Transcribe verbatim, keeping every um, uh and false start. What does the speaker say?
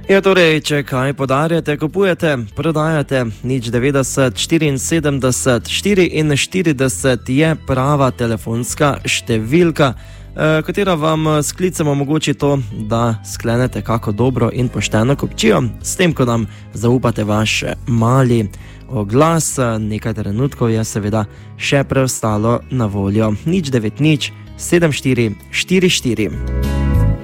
Ja, torej, če kaj podarjate, kupujete, prodajate, nič devetdeset, štiriinsedemdeset, štiriinštirideset je prava telefonska številka, katera vam s klicem omogoči to, da sklenete kako dobro in pošteno kupčijo, s tem, ko nam zaupate vaš mali oglas. Nekaj trenutkov je seveda še preostalo na voljo. Nič devet nič, sedem štiri štiri štiri.